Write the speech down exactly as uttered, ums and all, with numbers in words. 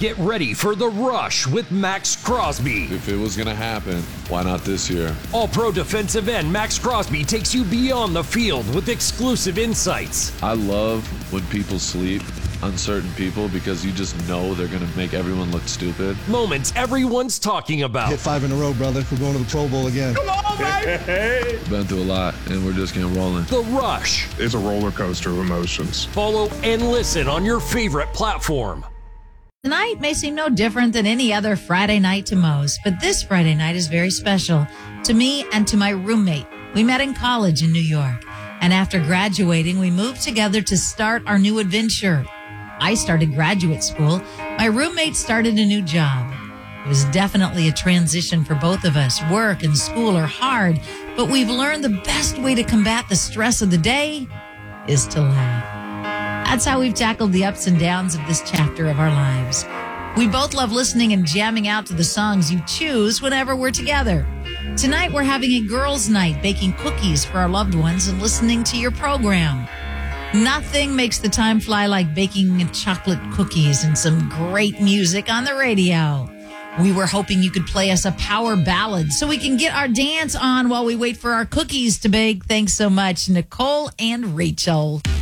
Get ready for The Rush with Max Crosby. If it was going to happen, why not this year? All-Pro defensive end Max Crosby takes you beyond the field with exclusive insights. I love when people sleep on certain people because you just know they're going to make everyone look stupid. Moments everyone's talking about. Hit five in a row, brother. We're going to the Pro Bowl again. Come on, baby! Been through a lot, and we're just getting rolling. The Rush. It's a roller coaster of emotions. Follow and listen on your favorite platform. Tonight may seem no different than any other Friday night to most, but this Friday night is very special to me and to my roommate. We met in college in New York, and after graduating, we moved together to start our new adventure. I started graduate school. My roommate started a new job. It was definitely a transition for both of us. Work and school are hard, but we've learned the best way to combat the stress of the day is to laugh. That's how we've tackled the ups and downs of this chapter of our lives. We both love listening and jamming out to the songs you choose whenever we're together. Tonight, we're having a girls' night, baking cookies for our loved ones and listening to your program. Nothing makes the time fly like baking chocolate cookies and some great music on the radio. We were hoping you could play us a power ballad so we can get our dance on while we wait for our cookies to bake. Thanks so much, Nicole and Rachel.